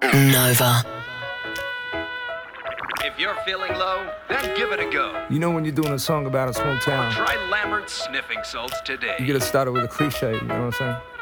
Nova. If you're feeling low, then give it a go. You know when you're doing a song about a small town, Try Lambert's sniffing salts today. you gotta start it with a cliche, you know what I'm saying?